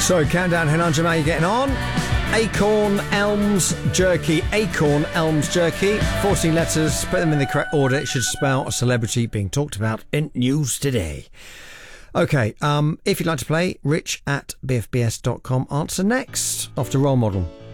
So, countdown, Henanjam, how are you getting on? Acorn Elms Jerky. Acorn Elms Jerky. 14 letters. Put them in the correct order. It should spell a celebrity being talked about in news today. Okay, if you'd like to play, rich@bfbs.com. Answer next after Role Model.